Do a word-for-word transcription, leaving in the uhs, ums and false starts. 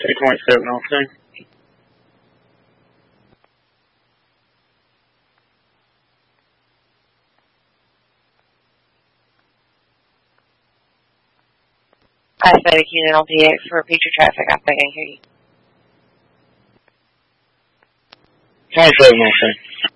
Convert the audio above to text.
two point seven oh two. I said a unit on P X for repeat your traffic. I think I can hear you. twenty-seven oh two.